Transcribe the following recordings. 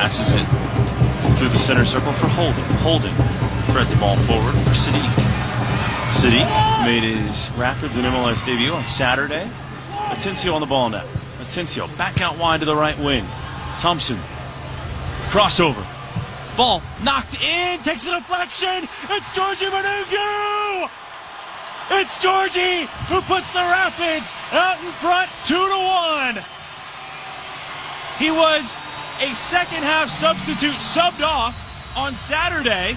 Passes it through the center circle for Holding. Holding threads the ball forward for Sadiq. Sadiq made his Rapids and MLS debut on Saturday. Atencio on the ball now. Atencio back out wide to the right wing. Thompson. Crossover. Ball knocked in. Takes a deflection. It's Georgie Manungu! It's Georgie who puts the Rapids out in front 2-1. He was a second half substitute subbed off on Saturday,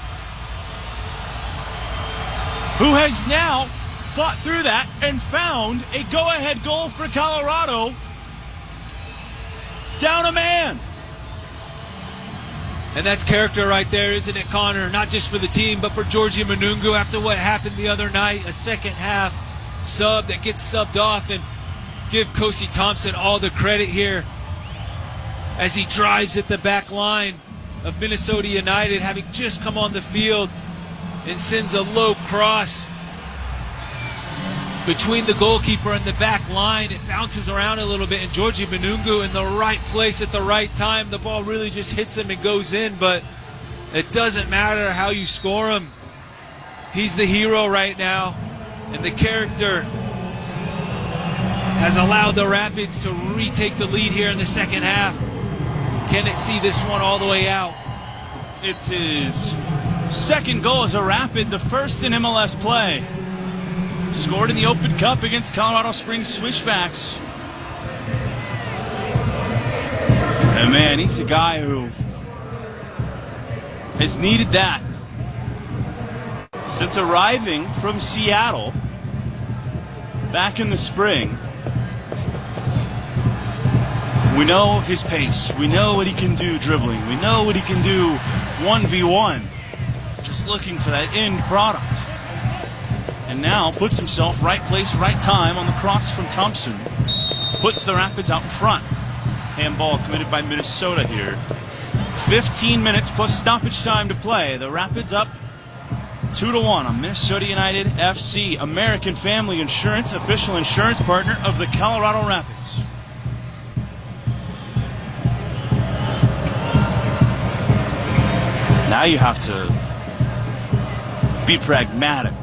who has now fought through that and found a go-ahead goal for Colorado. Down a man. And that's character right there, isn't it, Connor? Not just for the team, but for Georgie Manungu after what happened the other night. A second half sub that gets subbed off, and give Kosi Thompson all the credit here as he drives at the back line of Minnesota United, having just come on the field, and sends a low cross between the goalkeeper and the back line. It bounces around a little bit, and Georgie Manungu in the right place at the right time. The ball really just hits him and goes in, but it doesn't matter how you score him. He's the hero right now, and the character has allowed the Rapids to retake the lead here in the second half. Can it see this one all the way out? It's his second goal as a Rapid, the first in MLS play. Scored in the Open Cup against Colorado Springs Switchbacks. And man, he's a guy who has needed that since arriving from Seattle back in the spring. We know his pace. We know what he can do dribbling. We know what he can do 1v1. Just looking for that end product. And now puts himself right place, right time on the cross from Thompson. Puts the Rapids out in front. Handball committed by Minnesota here. 15 minutes plus stoppage time to play. The Rapids up 2-1 on Minnesota United FC. American Family Insurance, official insurance partner of the Colorado Rapids. Now you have to be pragmatic.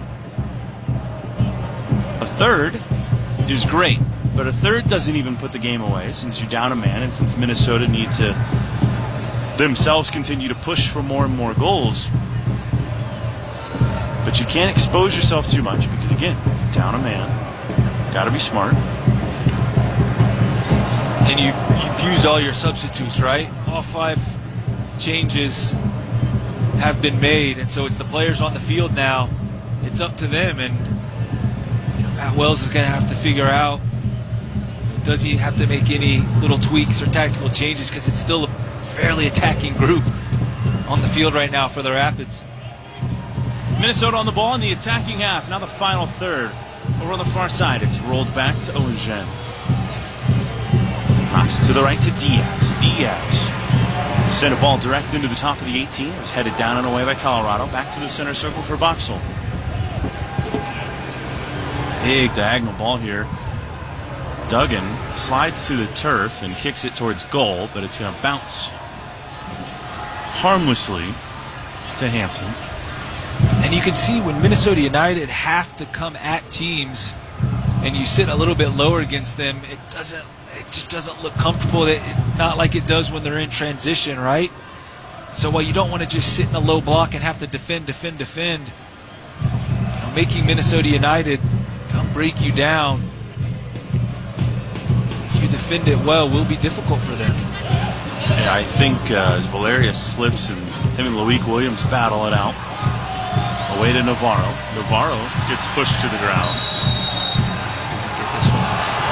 A third is great, but a third doesn't even put the game away since you're down a man, and since Minnesota need to themselves continue to push for more and more goals. But you can't expose yourself too much because, again, down a man. Got to be smart. And you've used all your substitutes, right? All 5 changes have been made, and so it's the players on the field now. It's up to them, and Matt Wells is going to have to figure out, does he have to make any little tweaks or tactical changes, because it's still a fairly attacking group on the field right now for the Rapids. Minnesota on the ball in the attacking half. Now the final third. Over on the far side, it's rolled back to Ojen. Knocks it to the right to Diaz. Diaz sent a ball direct into the top of the 18. It was headed down and away by Colorado. Back to the center circle for Boxall. Big diagonal ball here. Duggan slides to the turf and kicks it towards goal, but it's going to bounce harmlessly to Hansen. And you can see when Minnesota United have to come at teams and you sit a little bit lower against them, it just doesn't look comfortable. Not like it does when they're in transition, right? So while you don't want to just sit in a low block and have to defend, making Minnesota United come break you down, if you defend it well, will be difficult for them. Yeah, I think as Valerius slips and him and Loic Williams battle it out. Away to Navarro. Navarro gets pushed to the ground. Doesn't get this one.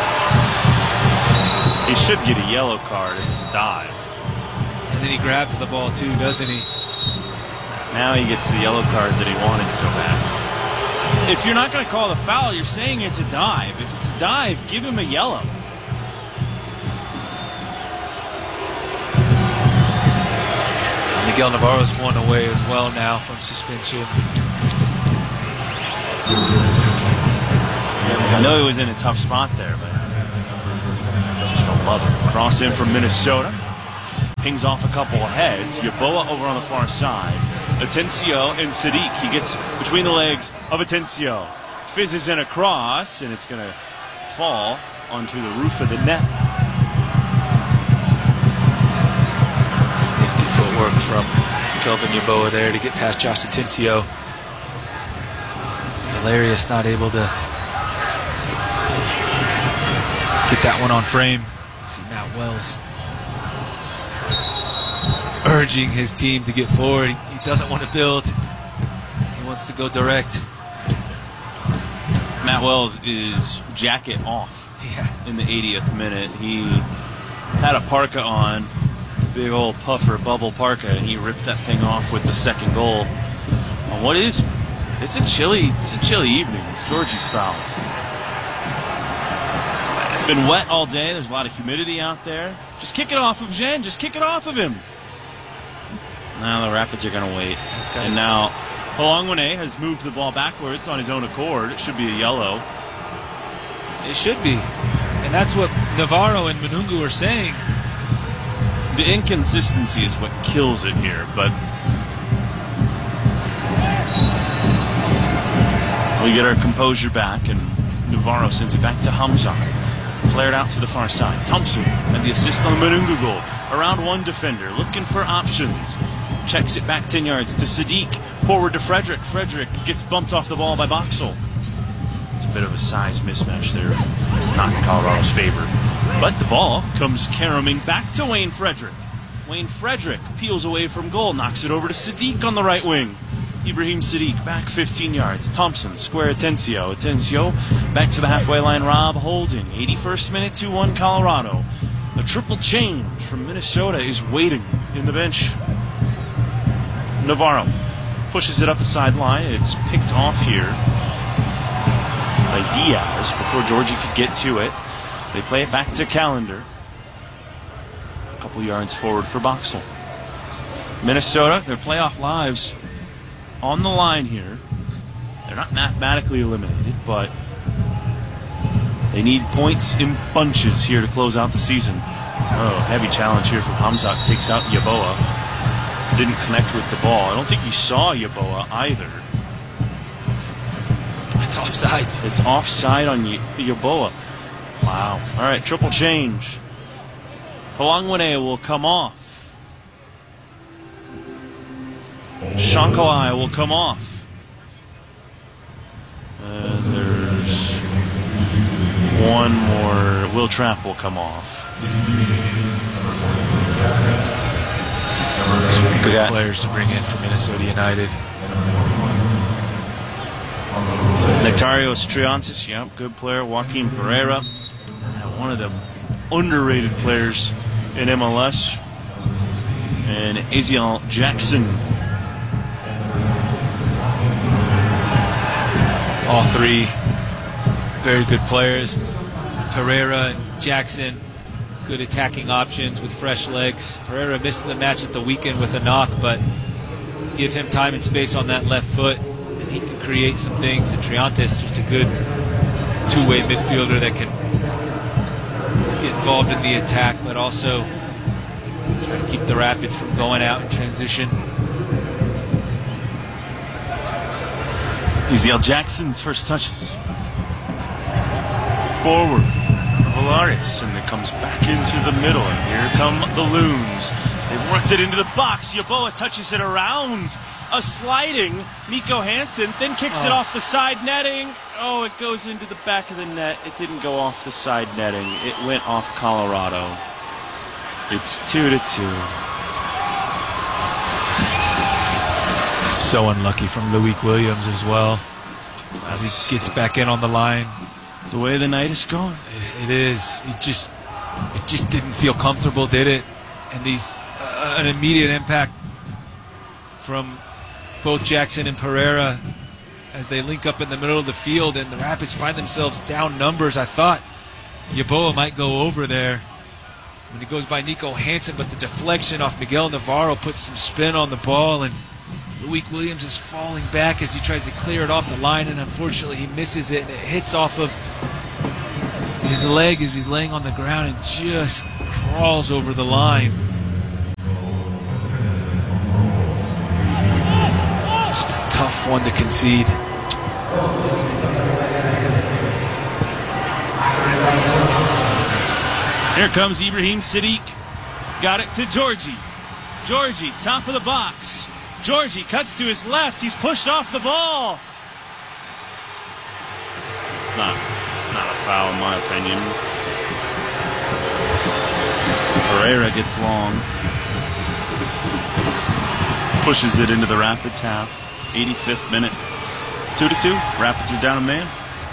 He should get a yellow card if it's a dive. And then he grabs the ball too, doesn't he? Now he gets the yellow card that he wanted so bad. If you're not going to call the foul, you're saying it's a dive. If it's a dive, give him a yellow. Miguel Navarro's one away as well now from suspension. I know he was in a tough spot there, but just a love it. Cross in from Minnesota. pings off a couple of heads. Yeboah over on the far side. Atencio and Sadiq. He gets between the legs of Atencio. Fizzes in across, and it's going to fall onto the roof of the net. Some nifty footwork from Kelvin Yeboah there to get past Josh Atencio. Hilarious not able to get that one on frame. You see Matt Wells urging his team to get forward. He doesn't want to build. He wants to go direct. Matt Wells is jacket off in the 80th minute. He had a parka on, big old puffer bubble parka, and he ripped that thing off with the second goal. On what is, it's a chilly evening. It's Georgie's fouled. It's been wet all day. There's a lot of humidity out there. Just kick it off of Jen. Just kick it off of him. Now the Rapids are going to wait. And now Halongwane has moved the ball backwards on his own accord. It should be a yellow. It should be. And that's what Navarro and Manungu are saying. The inconsistency is what kills it here, but we get our composure back, and Navarro sends it back to Hamza. Flared out to the far side. Thompson and the assist on the Manungu goal. Around one defender, looking for options. Checks it back 10 yards to Sadiq. Forward to Frederick. Frederick gets bumped off the ball by Boxall. It's a bit of a size mismatch there, not in Colorado's favor. But the ball comes caroming back to Wayne Frederick. Wayne Frederick peels away from goal, knocks it over to Sadiq on the right wing. Ibrahim Sadiq back 15 yards. Thompson, square Atencio. Atencio back to the halfway line. Rob Holding. 81st minute, 2-1 Colorado. A triple change from Minnesota is waiting in the bench. Navarro pushes it up the sideline. It's picked off here by Diaz before Georgie could get to it. They play it back to Callender. A couple yards forward for Boxall. Minnesota, their playoff lives on the line here. They're not mathematically eliminated, but they need points in bunches here to close out the season. Oh, heavy challenge here from Hamza. Takes out Yeboah. Didn't connect with the ball. I don't think he saw Yeboah either. It's offsides. It's offside on Yeboah. Wow. All right, triple change. Halongwane will come off. Shankalai will come off. And there's one more. Will Trapp will come off. Good players to bring in for Minnesota United. Nectarios Triantis, yeah, good player. Joaquin Pereira, one of the underrated players in MLS. And Aziel Jackson. All three very good players. Pereira and Jackson, good attacking options with fresh legs. Pereira missed the match at the weekend with a knock, but give him time and space on that left foot, and he can create some things. And Triantis, just a good two-way midfielder that can get involved in the attack, but also try to keep the Rapids from going out in transition. Aziel Jackson's first touches. Forward for Valaris, and it comes back into the middle, and here come the Loons. They've worked it into the box. Yeboah touches it around a sliding Miko Hansen, then kicks it off the side netting. Oh, it goes into the back of the net. It didn't go off the side netting. It went off Colorado. It's 2-2. So unlucky from Loic Williams as well, as he gets back in on the line. The way the night is going. It is. It just didn't feel comfortable, did it? And these an immediate impact from both Jackson and Pereira as they link up in the middle of the field, and the Rapids find themselves down numbers. I thought Yeboah might go over there when he goes by Nico Hansen, but the deflection off Miguel Navarro puts some spin on the ball, and Loic Williams is falling back as he tries to clear it off the line, and unfortunately he misses it, and it hits off of his leg as he's laying on the ground and just crawls over the line. tough one to concede. Here comes Ibrahim Siddiq. Got it to Georgie. Georgie, top of the box. Georgie cuts to his left. He's pushed off the ball. It's not a foul in my opinion. Pereira gets long. Pushes it into the Rapids half. 85th minute. 2-2. Rapids are down a man.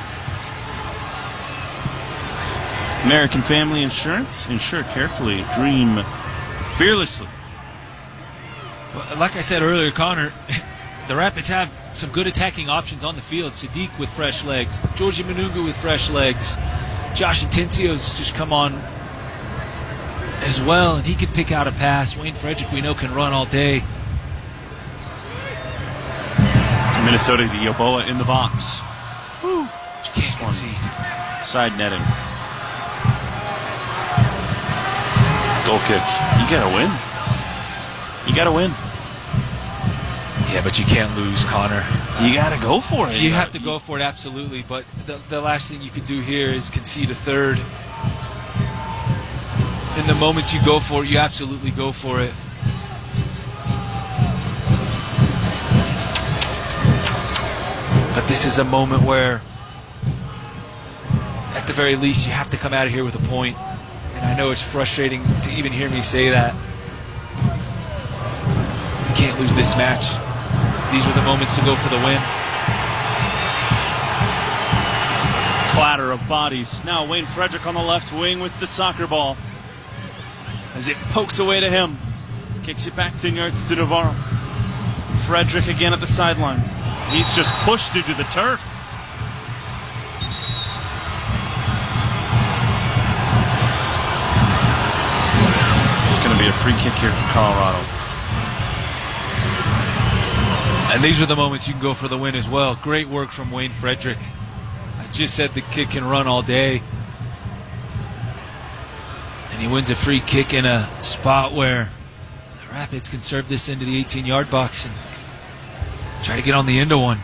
American Family Insurance. Insure carefully. Dream fearlessly. Well, like I said earlier, Connor, the Rapids have some good attacking options on the field. Siddiq with fresh legs. Georgie Manungu with fresh legs. Josh Atencio's just come on as well, and he can pick out a pass. Wayne Frederick, we know, can run all day. Minnesota, the Yeboah in the box. Woo. You can't concede. Side netting. Goal kick. You gotta win. You gotta win. Yeah, but you can't lose, Connor. You gotta go for it. You have to go for it, absolutely. But the last thing you can do here is concede a third. In the moment you go for it, you absolutely go for it. But this is a moment where, at the very least, you have to come out of here with a point. And I know it's frustrating to even hear me say that. You can't lose this match. These are the moments to go for the win. Clatter of bodies. Now Wayne Frederick on the left wing with the soccer ball. As it poked away to him. Kicks it back 10 yards to Navarro. Frederick again at the sideline. He's just pushed into the turf. It's going to be a free kick here for Colorado. And these are the moments you can go for the win as well. Great work from Wayne Frederick. I just said the kid can run all day. And he wins a free kick in a spot where the Rapids can serve this into the 18-yard box and try to get on the end of one.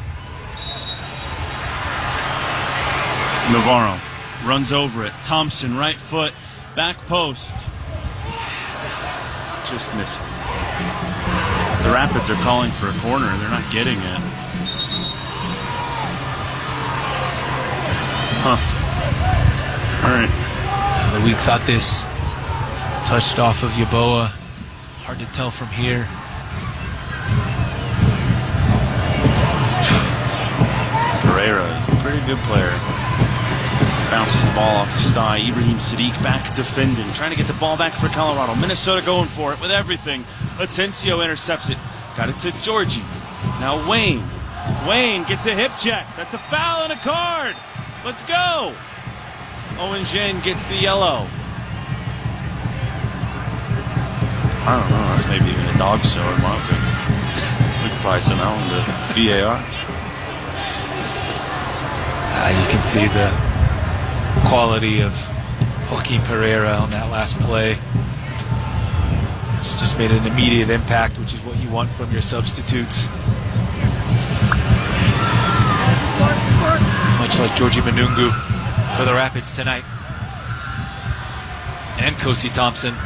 Navarro runs over it. Thompson, right foot, back post. Just missing. The Rapids are calling for a corner. They're not getting it. Huh. All right. The week thought this touched off of Yeboah. Hard to tell from here. Pereira is a pretty good player. Bounces the ball off his thigh. Ibrahim Siddiq back defending. Trying to get the ball back for Colorado. Minnesota going for it with everything. Atencio intercepts it. Got it to Georgie. Now Wayne. Wayne gets a hip check. That's a foul and a card. Let's go. Owen Jen gets the yellow. I don't know. That's maybe even a dog show or marker. We could probably send that one to VAR. You can see the quality of Joaquin Pereira on that last play. It's just made an immediate impact, which is what you want from your substitutes. Much like Georgie Manungu for the Rapids tonight. And Kosi Thompson.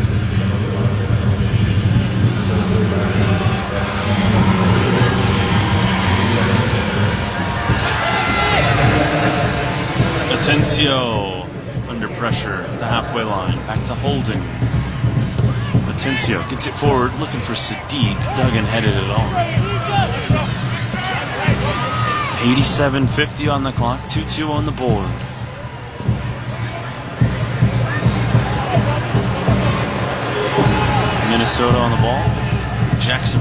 Atencio under pressure at the halfway line. Back to Holding. Atencio gets it forward, looking for Siddiq. Duggan headed it on. 87:50 on the clock. 2-2 on the board. Minnesota on the ball. Jackson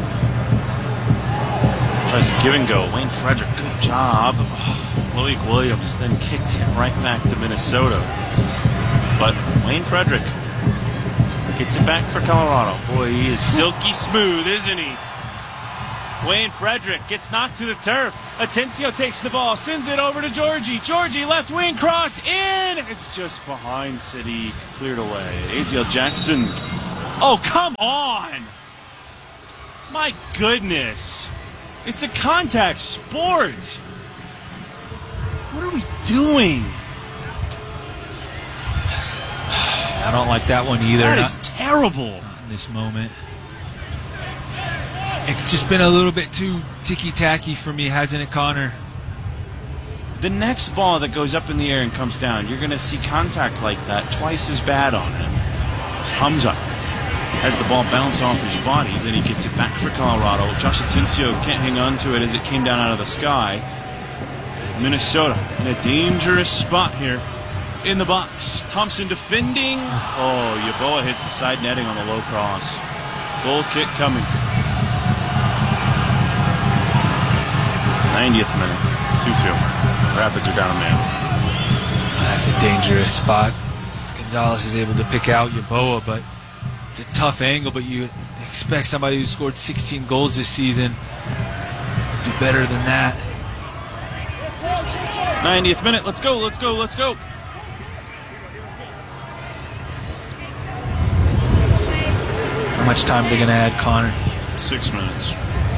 tries to give and go. Wayne Frederick, good job. Loic Williams then kicked him right back to Minnesota. But Wayne Frederick gets it back for Colorado. Boy, he is silky smooth, isn't he? Wayne Frederick gets knocked to the turf. Atencio takes the ball, sends it over to Georgie. Georgie, left wing, cross, in! It's just behind Siddiq, cleared away. Aziel Jackson. Oh, come on! My goodness. It's a contact sport. What are we doing? I don't like that one either. That is terrible. In this moment. It's just been a little bit too ticky-tacky for me, hasn't it, Connor? The next ball that goes up in the air and comes down, you're going to see contact like that twice as bad on it. Hamza has the ball bounce off his body, then he gets it back for Colorado. Josh Atencio can't hang on to it as it came down out of the sky. Minnesota in a dangerous spot here in the box. Thompson defending. Oh, Yeboah hits the side netting on the low cross. Goal kick coming. 90th minute. 2-2. Rapids are down a man. That's a dangerous spot. As Gonzalez is able to pick out Yeboah, but it's a tough angle, but you expect somebody who scored 16 goals this season to do better than that. 90th minute. Let's go, let's go, let's go. How much time are they going to add, Connor? 6 minutes.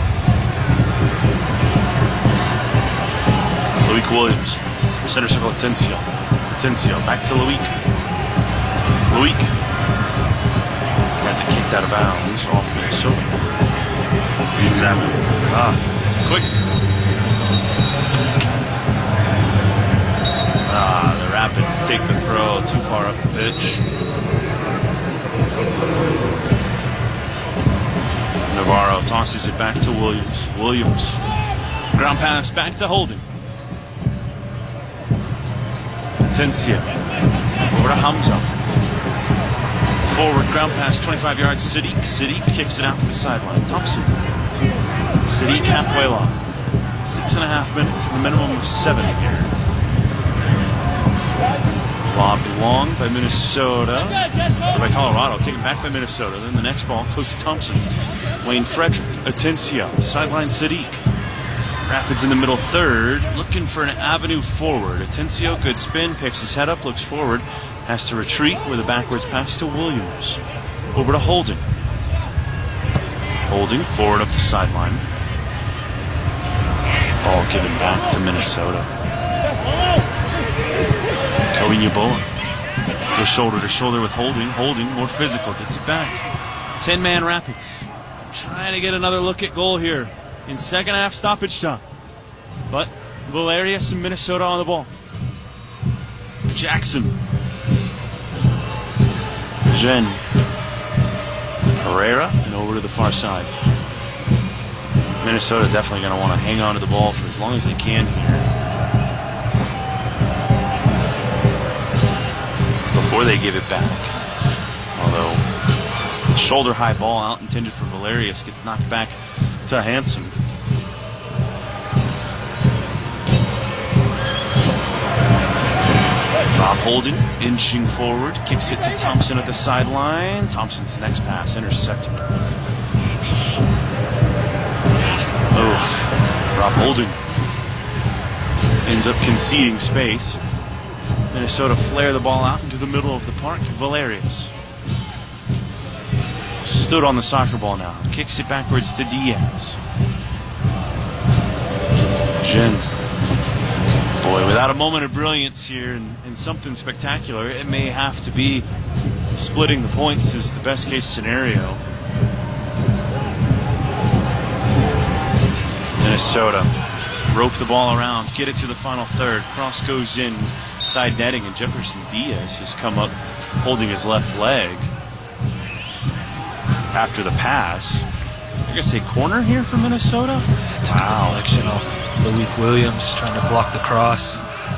Loic Williams, center circle, Atencio. Atencio, back to Loic. Loic has it kicked out of bounds off Minnesota. 7. Quick. The Rapids take the throw too far up the pitch. Navarro tosses it back to Williams. Williams, ground pass back to Holding. Atencio over to Hamza. Forward ground pass, 25 yards. Sadiq. Sadiq kicks it out to the sideline. Thompson. Sadiq halfway line. 6.5 minutes, a minimum of 7 here. Lobbed long by Minnesota, or by Colorado, taken back by Minnesota. Then the next ball goes to Thompson. Wayne Frederick, Atencio, sideline Sadiq. Rapids in the middle third, looking for an avenue forward. Atencio, good spin, picks his head up, looks forward, has to retreat with a backwards pass to Williams. Over to Holding. Holding forward up the sideline. Ball given back to Minnesota. Kelvin Yeboah goes shoulder to shoulder with Holding. Holding, more physical, gets it back. 10-man Rapids. Trying to get another look at goal here in second half stoppage time. But Valerius and Minnesota on the ball. Jackson. Jen. Herrera and over to the far side. Minnesota definitely going to want to hang on to the ball for as long as they can here before they give it back. Although the shoulder high ball out intended for Valerius gets knocked back to Hansen. Rob Holding inching forward, kicks it to Thompson at the sideline. Thompson's next pass intercepted. Rob Holding ends up conceding space. Minnesota flare the ball out into the middle of the park. Valerius stood on the soccer ball now. Kicks it backwards to Diaz. Jen. Boy, without a moment of brilliance here and something spectacular, it may have to be splitting the points is the best case scenario. Minnesota rope the ball around, get it to the final third. Cross goes in, side netting, and Jefferson Diaz has come up holding his left leg after the pass. I guess a corner here for Minnesota? It's a deflection off Loic Williams trying to block the cross.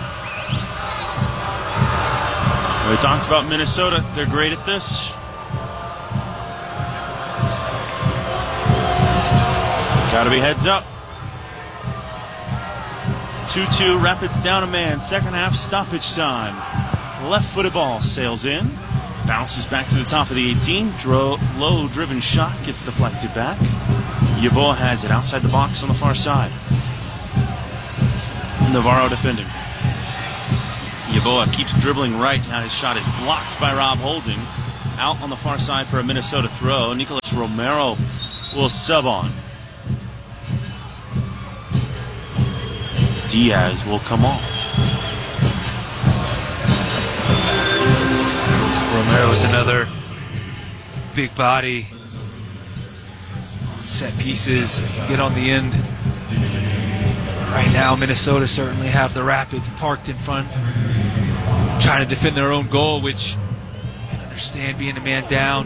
We talked about Minnesota. They're great at this. Got to be heads up. 2-2, Rapids down a man. Second half stoppage time. Left-footed ball sails in. Bounces back to the top of the 18. Low driven shot gets deflected back. Yeboah has it outside the box on the far side. Navarro defending. Yeboah keeps dribbling right. Now his shot is blocked by Rob Holding. Out on the far side for a Minnesota throw. Nicholas Romero will sub on. Diaz will come off. Romero's another big body. Set pieces, get on the end. Right now, Minnesota certainly have the Rapids parked in front, trying to defend their own goal, which I can understand being a man down.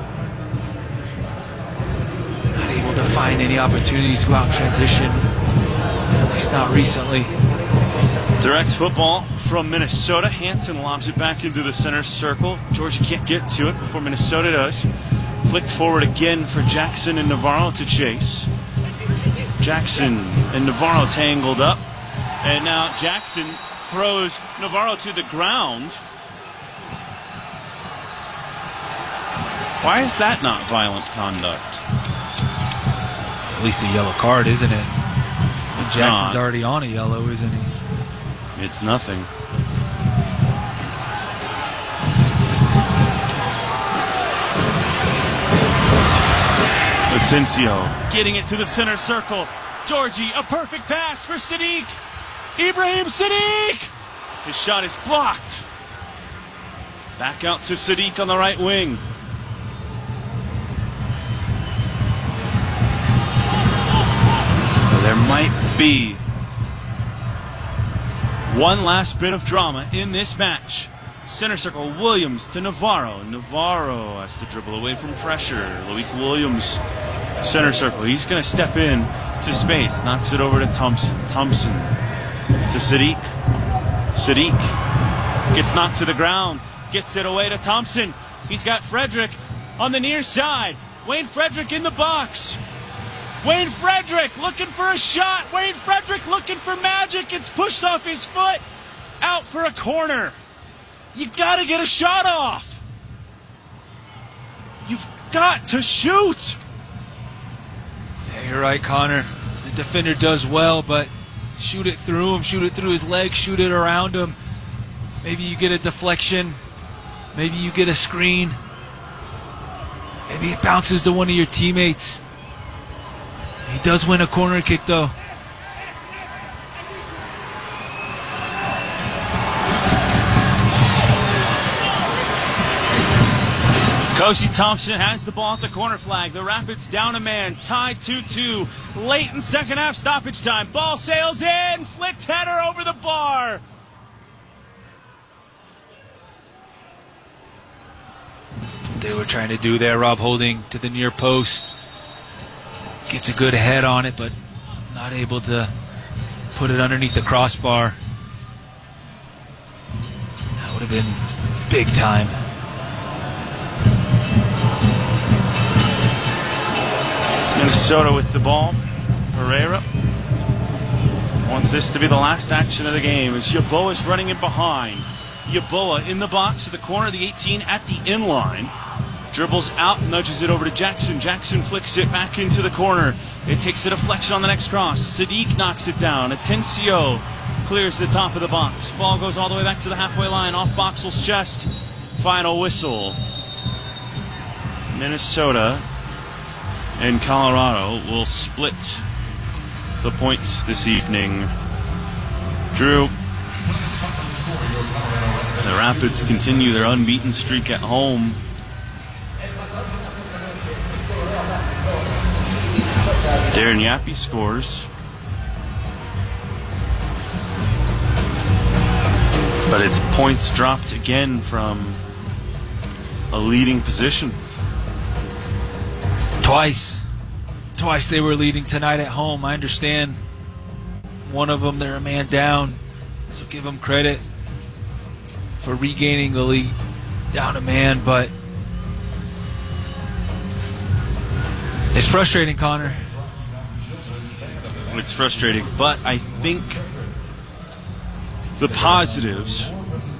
Not able to find any opportunities to go out in transition, at least not recently. Direct football from Minnesota. Hansen lobs it back into the center circle. Georgia can't get to it before Minnesota does. Flicked forward again for Jackson and Navarro to chase. Jackson and Navarro tangled up. And now Jackson throws Navarro to the ground. Why is that not violent conduct? At least a yellow card, isn't it? It's Jackson's not. already on a yellow, isn't he? It's nothing. Atencio getting it to the center circle. Georgie, a perfect pass for Sadiq. Ibrahim Sadiq! His shot is blocked. Back out to Sadiq on the right wing. There might be one last bit of drama in this match. Center circle, Williams to Navarro. Navarro has to dribble away from pressure. Loic Williams, center circle. He's going to step in to space. Knocks it over to Thompson. Thompson to Sadiq. Sadiq gets knocked to the ground. Gets it away to Thompson. He's got Frederick on the near side. Wayne Frederick in the box. Wayne Frederick looking for a shot. Wayne Frederick looking for magic. It's pushed off his foot. Out for a corner. You got to get a shot off. You've got to shoot. Yeah, you're right, Connor. The defender does well, but shoot it through him, shoot it through his legs, shoot it around him. Maybe you get a deflection. Maybe you get a screen. Maybe it bounces to one of your teammates. He does win a corner kick, though. Kosi Thompson has the ball at the corner flag. The Rapids down a man, tied 2-2. Late in second half stoppage time. Ball sails in, flicked header over the bar. They were trying to do there. Rob Holding to the near post. Gets a good head on it, but not able to put it underneath the crossbar. That would have been big time. Minnesota with the ball. Pereira wants this to be the last action of the game as Yeboah is running in behind. Yeboah in the box at the corner of the 18 at the inline. Dribbles out, nudges it over to Jackson. Jackson flicks it back into the corner. It takes a deflection on the next cross. Sadiq knocks it down. Atencio clears the top of the box. Ball goes all the way back to the halfway line, off Boxall's chest. Final whistle. Minnesota and Colorado will split the points this evening. Drew, the Rapids continue their unbeaten streak at home. Darren Yappy scores. But it's points dropped again from a leading position. Twice they were leading tonight at home. I understand one of them, they're a man down, so give them credit for regaining the lead down a man, but it's frustrating, Connor. It's frustrating, but I think the positives,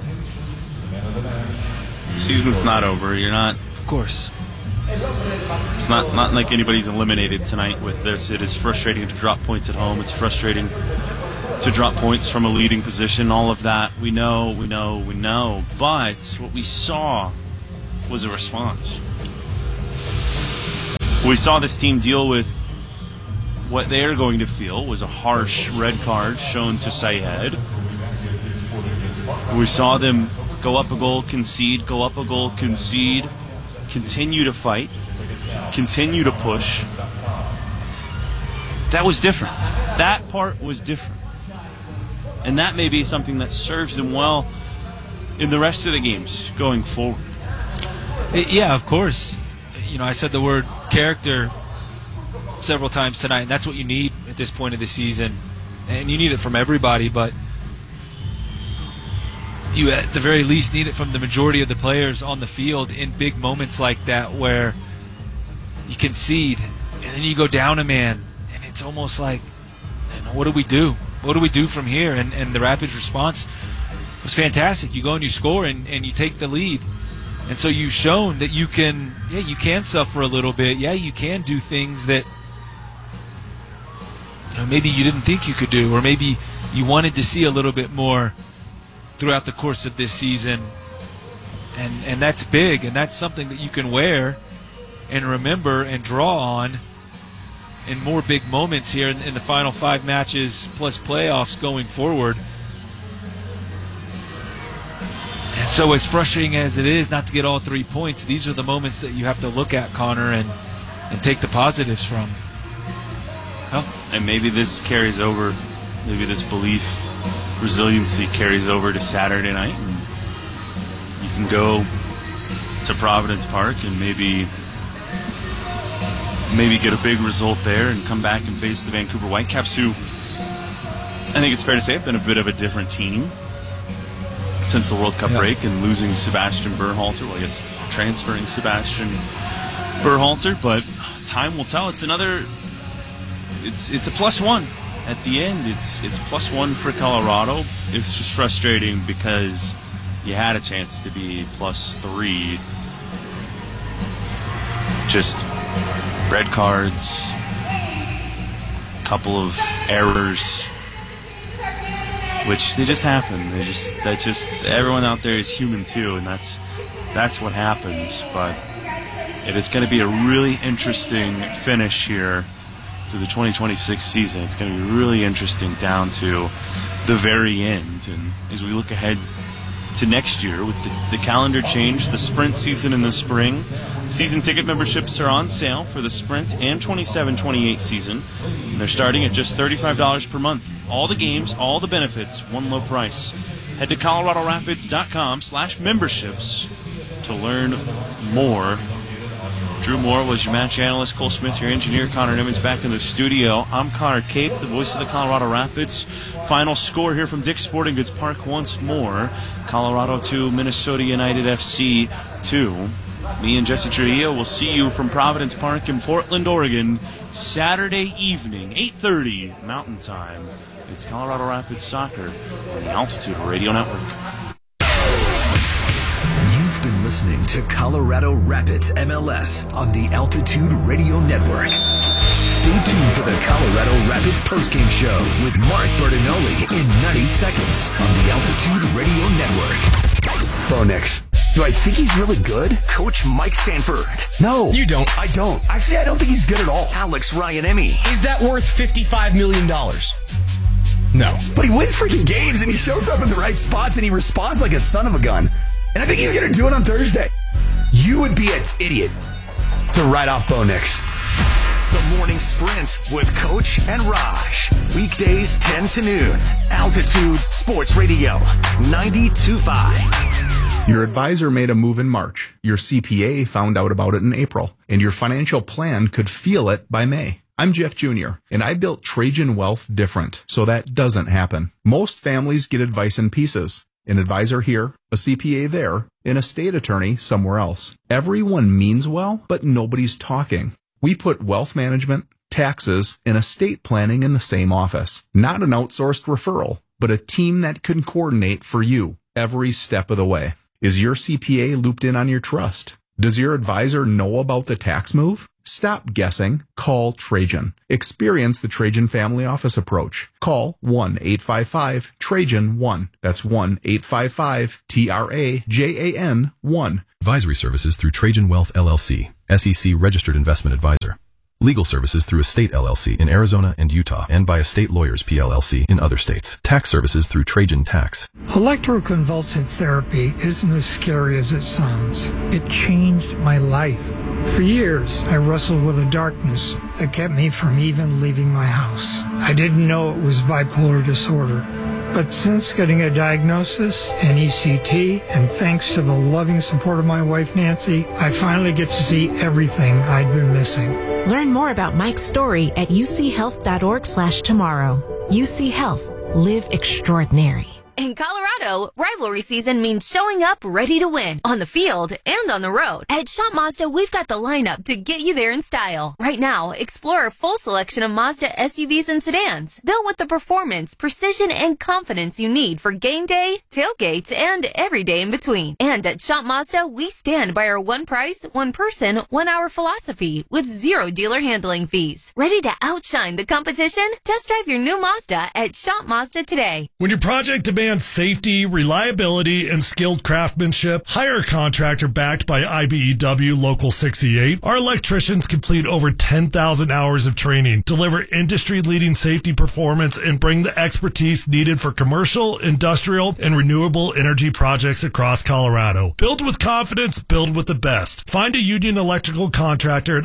season's not over. You're not, Of course. it's not like anybody's eliminated tonight with this. It is frustrating to drop points at home. It's frustrating to drop points from a leading position. All of that, we know. But what we saw was a response. We saw this team deal with what they're going to feel was a harsh red card shown to Syed. We saw them go up a goal, concede, go up a goal, concede, continue to fight, continue to push. That was different. That part was different. And that may be something that serves them well in the rest of the games going forward. Yeah, of course. I said the word character several times tonight, and that's what you need at this point of the season. And you need it from everybody, but you at the very least need it from the majority of the players on the field in big moments like that where you concede and then you go down a man, and it's almost like, what do we do? What do we do from here? And the Rapids' response was fantastic. You go and you score and you take the lead. And so you've shown that you can suffer a little bit. Yeah, you can do things that maybe you didn't think you could do, or maybe you wanted to see a little bit more throughout the course of this season. And that's big, and that's something that you can wear and remember and draw on in more big moments here in the final 5 matches plus playoffs going forward. And so as frustrating as it is not to get all 3 points, these are the moments that you have to look at, Connor, and take the positives from. Well, and maybe this carries over, maybe this belief, resiliency carries over to Saturday night. And you can go to Providence Park and maybe get a big result there and come back and face the Vancouver Whitecaps, who I think it's fair to say have been a bit of a different team since the World Cup break, and losing Sebastian Berhalter. Well, I guess transferring Sebastian Berhalter, but time will tell. It's a +1 at the end. It's +1 for Colorado. It's just frustrating because you had a chance to be +3. Just red cards, couple of errors, which they just happen. Everyone out there is human too, and that's what happens. But it's going to be a really interesting finish here to the 2026 season. It's going to be really interesting down to the very end. And as we look ahead to next year with the calendar change, the sprint season in the spring, season ticket memberships are on sale for the sprint and 27-28 season. And they're starting at just $35 per month. All the games, all the benefits, one low price. Head to coloradorapids.com/memberships to learn more. Drew Moore was your match analyst. Cole Smith, your engineer. Connor Nimmons back in the studio. I'm Connor Cape, the voice of the Colorado Rapids. Final score here from Dick's Sporting Goods Park once more. Colorado 2, Minnesota United FC 2. Me and Jesse Trujillo will see you from Providence Park in Portland, Oregon, Saturday evening, 8:30 Mountain Time. It's Colorado Rapids Soccer on the Altitude Radio Network. You've been listening to Colorado Rapids MLS on the Altitude Radio Network. Stay tuned for the Colorado Rapids postgame show with Mark Bertinoli in 90 seconds on the Altitude Radio Network. Bo Nix, do I think he's really good? Coach Mike Sanford. No. You don't. I don't. Actually, I don't think he's good at all. Alex Ryan-Emmy. Is that worth $55 million? No. But he wins freaking games, and he shows up in the right spots, and he responds like a son of a gun. And I think he's going to do it on Thursday. You would be an idiot to write off Bo Nix. The Morning Sprint with Coach and Raj. Weekdays 10 to noon. Altitude Sports Radio 92.5. Your advisor made a move in March. Your CPA found out about it in April. And your financial plan could feel it by May. I'm Jeff Jr., and I built Trajan Wealth different, so that doesn't happen. Most families get advice in pieces. An advisor here, a CPA there, an estate attorney somewhere else. Everyone means well, but nobody's talking. We put wealth management, taxes, and estate planning in the same office. Not an outsourced referral, but a team that can coordinate for you every step of the way. Is your CPA looped in on your trust? Does your advisor know about the tax move? Stop guessing. Call Trajan. Experience the Trajan Family Office approach. Call 1-855-TRAJAN-1. That's 1-855-TRAJAN-1. Advisory services through Trajan Wealth LLC, SEC registered investment advisor. Legal services through Estate LLC in Arizona and Utah, and by Estate Lawyers PLLC in other states. Tax services through Trajan Tax. Electroconvulsive therapy isn't as scary as it sounds. It changed my life. For years, I wrestled with a darkness that kept me from even leaving my house. I didn't know it was bipolar disorder. But since getting a diagnosis, an ECT, and thanks to the loving support of my wife, Nancy, I finally get to see everything I'd been missing. Learn more about Mike's story at uchealth.org/tomorrow. UC Health. Live extraordinary. In Colorado, rivalry season means showing up ready to win on the field and on the road. At Shop Mazda, we've got the lineup to get you there in style. Right now, explore a full selection of Mazda SUVs and sedans, built with the performance, precision, and confidence you need for game day, tailgates, and every day in between. And at Shop Mazda, we stand by our one price, one person, 1 hour philosophy with zero dealer handling fees. Ready to outshine the competition? Test drive your new Mazda at Shop Mazda today. When your project demands safety, reliability, and skilled craftsmanship, hire a contractor backed by IBEW Local 68. Our electricians complete over 10,000 hours of training, deliver industry-leading safety performance, and bring the expertise needed for commercial, industrial, and renewable energy projects across Colorado. Build with confidence, build with the best. Find a union electrical contractor at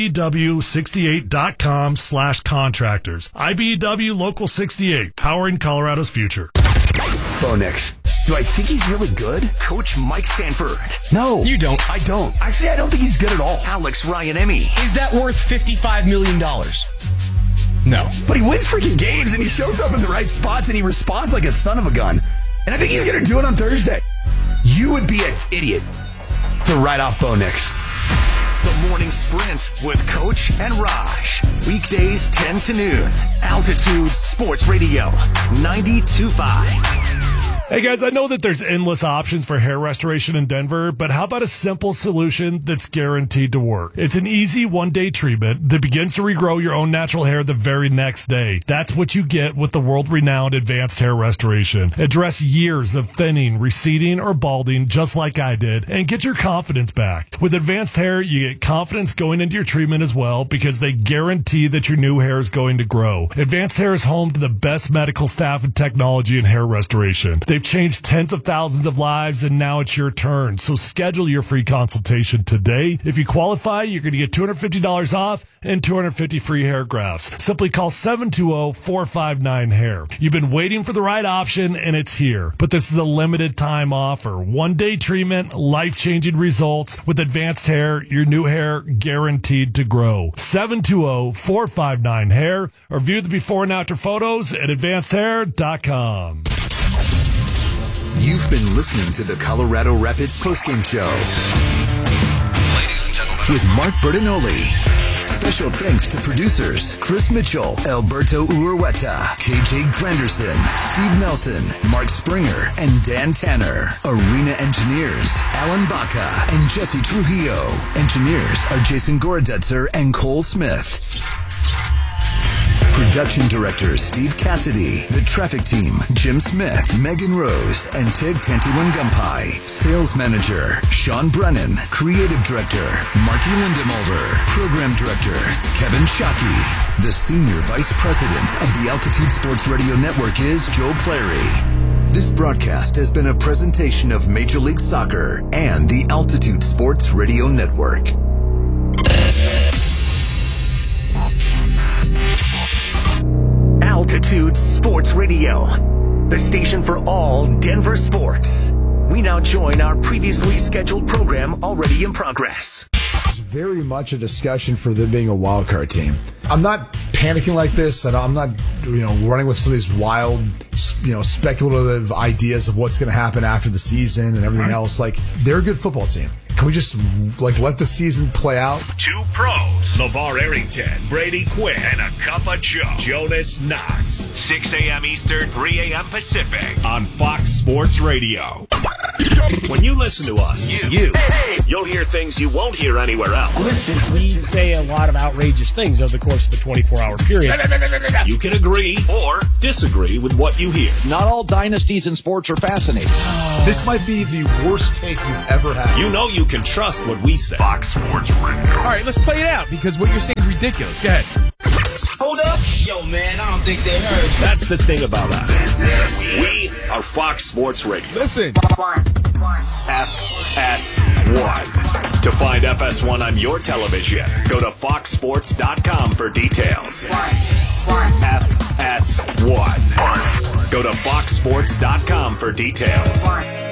IBEW68.com/contractors. IBEW Local 68, powering Colorado's future. Bo Nix. Do I think he's really good? Coach Mike Sanford. No. You don't. I don't. Actually, I don't think he's good at all. Alex Ryan-Emmy. Is that worth $55 million? No. But he wins freaking games, and he shows up in the right spots, and he responds like a son of a gun. And I think he's going to do it on Thursday. You would be an idiot to write off Bo Nix. The Morning Sprint with Coach and Raj. Weekdays 10 to noon. Altitude Sports Radio 92.5. Hey guys, I know that there's endless options for hair restoration in Denver, but how about a simple solution that's guaranteed to work? It's an easy one-day treatment that begins to regrow your own natural hair the very next day. That's what you get with the world-renowned Advanced Hair Restoration. Address years of thinning, receding, or balding just like I did, and get your confidence back. With Advanced Hair, you get confidence going into your treatment as well because they guarantee that your new hair is going to grow. Advanced Hair is home to the best medical staff and technology in hair restoration. They've changed tens of thousands of lives, and now it's your turn. So schedule your free consultation today. If you qualify, you're going to get $250 off and 250 free hair grafts. Simply call 720-459-HAIR. You've been waiting for the right option, and it's here. But this is a limited time offer. One-day treatment, life-changing results. With Advanced Hair, your new hair guaranteed to grow. 720-459-HAIR, or view the before and after photos at advancedhair.com. You've been listening to the Colorado Rapids postgame show. Ladies and gentlemen, with Mark Bertinoli. Special thanks to producers Chris Mitchell, Alberto Urueta, KJ Granderson, Steve Nelson, Mark Springer, and Dan Tanner. Arena engineers Alan Baca and Jesse Trujillo. Engineers are Jason Gorodetzer and Cole Smith. Production director Steve Cassidy. The traffic team Jim Smith, Megan Rose, and Tig Tantiwangumpai. Sales manager Sean Brennan. Creative director Marky Lindemulder. Program director Kevin Shockey. The senior vice president of the Altitude Sports Radio Network is Joe Clary. This broadcast has been a presentation of Major League Soccer and the Altitude Sports Radio Network. Altitude Sports Radio, the station for all Denver sports. We now join our previously scheduled program already in progress. There's very much a discussion for them being a wild card team. I'm not panicking like this, and I'm not, running with some of these wild, speculative ideas of what's going to happen after the season and everything else. Like, they're a good football team. Can we just, let the season play out? Two pros, LeVar Arrington, Brady Quinn, and a cup of Joe, Jonas Knox. 6 a.m. Eastern, 3 a.m. Pacific on Fox Sports Radio. When you listen to us, you'll hear things you won't hear anywhere else. Listen, we say a lot of outrageous things over the course of a 24-hour period. You can agree or disagree with what you hear. Not all dynasties in sports are fascinating. This might be the worst take you've ever had. You know you can trust what we say. Fox Sports Radio. All right, let's play it out because what you're saying is ridiculous. Go ahead. Hold up. Yo, man, I don't think they heard. That's the thing about us. We are Fox Sports Radio. Listen. FS1. To find FS1 on your television, go to foxsports.com for details. FS1. Go to foxsports.com for details.